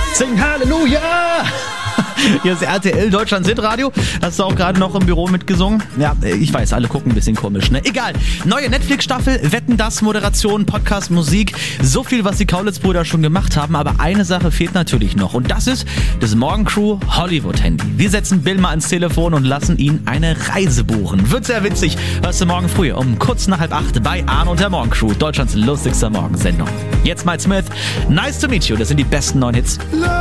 Sing Halleluja! Hier ist RTL Deutschlands Hitradio. Hast du auch gerade noch im Büro mitgesungen? Ja, ich weiß, alle gucken ein bisschen komisch, ne? Egal. Neue Netflix-Staffel, Wetten, das, Moderation, Podcast, Musik. So viel, was die Kaulitz-Brüder schon gemacht haben. Aber eine Sache fehlt natürlich noch. Und das ist das Morgencrew Hollywood-Handy. Wir setzen Bill mal ans Telefon und lassen ihn eine Reise buchen. Wird sehr witzig. Hörst du morgen früh um kurz nach 7:30 bei Arno und der Morgencrew. Deutschlands lustigster Morgensendung. Jetzt Mike Smith. Nice to meet you. Das sind die besten neuen Hits.